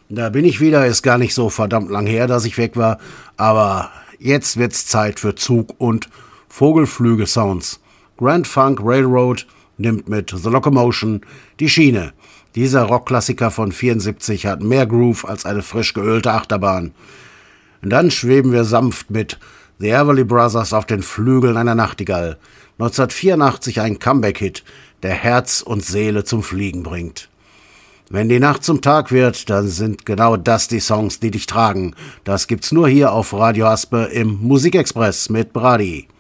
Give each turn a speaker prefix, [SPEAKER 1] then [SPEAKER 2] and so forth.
[SPEAKER 1] Da bin ich wieder, ist gar nicht so verdammt lang her, dass ich weg war, aber jetzt wird's Zeit für Zug- und Vogelflügel-Sounds. Grand Funk Railroad nimmt mit The Locomotion die Schiene. Dieser Rockklassiker von 74 hat mehr Groove als eine frisch geölte Achterbahn. Und dann schweben wir sanft mit The Everly Brothers auf den Flügeln einer Nachtigall. 1984 ein Comeback-Hit, der Herz und Seele zum Fliegen bringt. Wenn die Nacht zum Tag wird, dann sind genau das die Songs, die dich tragen. Das gibt's nur hier auf Radio Aspe im Musikexpress mit Brady.